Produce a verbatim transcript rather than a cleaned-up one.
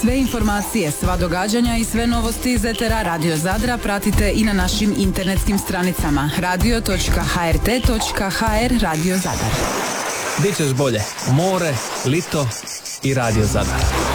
Sve informacije, sva događanja i sve novosti iz etera Radio Zadra pratite i na našim internetskim stranicama radio točka h r t točka h r Radio Zadar. Bićeš bolje. More, lito i Radio Zadar.